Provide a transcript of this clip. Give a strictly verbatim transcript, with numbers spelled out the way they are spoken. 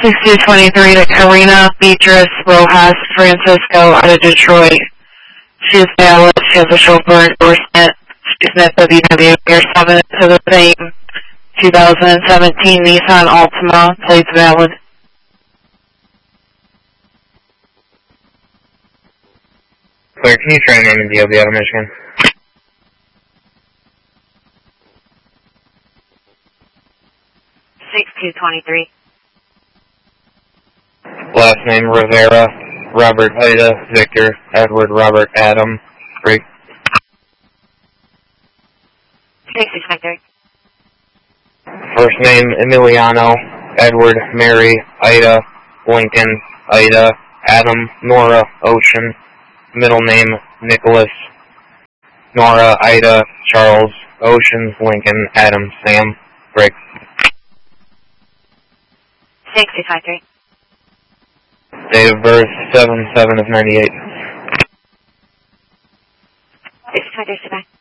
six two twenty-three to Karina Beatrice Rojas Francisco out of Detroit. She is valid. She has a chauffeur endorsement. She's in a W W year seven to the same two thousand seventeen Nissan Altima. Plates valid. Clear, can you try name and D L B out of Michigan? six two twenty-three. Last name Rivera, Robert Ida, Victor, Edward, Robert, Adam, Rick. six two twenty-three. First name Emiliano, Edward, Mary, Ida, Lincoln, Ida, Adam, Nora, Ocean. Middle name Nicholas, Nora, Ida, Charles, Ocean, Lincoln, Adam, Sam, Rick. six two twenty-three. Date of birth seven seven of ninety-eight. six two twenty-three, bye.